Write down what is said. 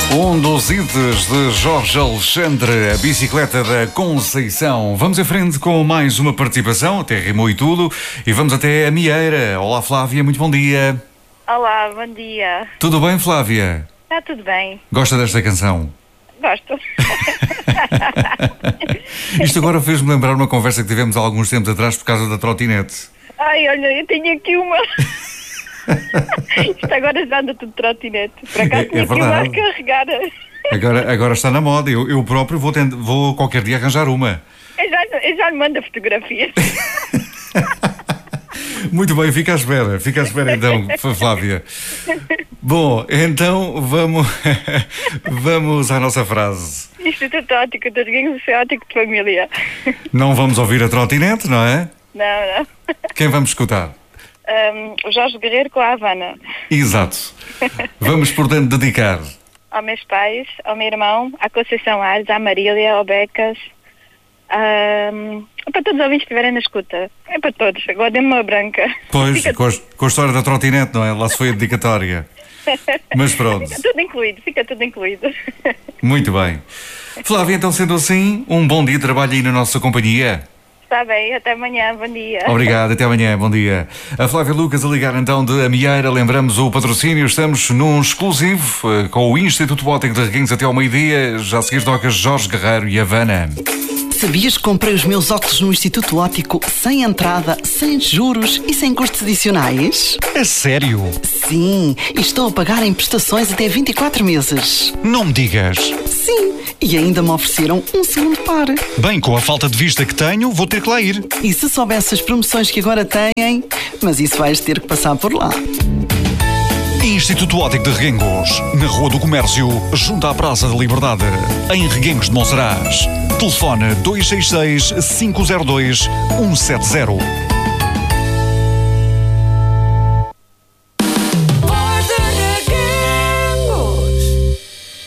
Um dos hits de Jorge Alexandre, a bicicleta da Conceição. Vamos em frente com mais uma participação, até rimou e tudo, e vamos até a Mieira. Olá Flávia, muito bom dia. Olá, bom dia. Tudo bem, Flávia? Está tudo bem. Gosta desta canção? Gosto. Isto agora fez-me lembrar uma conversa que tivemos há alguns tempos atrás por causa da trotinete. Ai, olha, eu tenho aqui uma. Isto agora já anda tudo trotinete. Por acaso tinha aqui uma a carregar. Agora está na moda. Eu próprio vou qualquer dia arranjar uma. Eu já lhe mando fotografias. Muito bem, fica à espera então, Flávia. Bom, então vamos à nossa frase. Instituto Óptico dos Reguengos, é óptico de família. Não vamos ouvir a trotinete, não é? Não. Quem vamos escutar? O Jorge Guerreiro com a Havana. Exato. Vamos, portanto, dedicar aos meus pais, ao meu irmão, à Conceição Ares, à Marília, ao Becas, para todos os ouvintes que estiverem na escuta. É para todos. Agora dê-me uma branca. Pois, com a história da trotinete, não é? Lá se foi a dedicatória. Mas pronto. Fica tudo incluído. Muito bem. Flávia, então sendo assim, um bom dia de trabalho aí na nossa companhia. Está bem, até amanhã, bom dia. Obrigado, até amanhã, bom dia. A Flávia Lucas a ligar então de Amieira, lembramos o patrocínio, estamos num exclusivo com o Instituto Óptico de Reguengos até ao meio-dia, já a seguir toca Jorge Guerreiro e Havana. Sabias que comprei os meus óculos no Instituto Óptico sem entrada, sem juros e sem custos adicionais? A sério? Sim, e estou a pagar em prestações até 24 meses. Não me digas. Sim, e ainda me ofereceram um segundo par. Bem, com a falta de vista que tenho, vou ter que lá ir. E se soubesse as promoções que agora têm, mas isso vais ter que passar por lá. Instituto Óptico de Reguengos, na Rua do Comércio, junto à Praça da Liberdade, em Reguengos de Monsaraz. Telefone 266 502 170.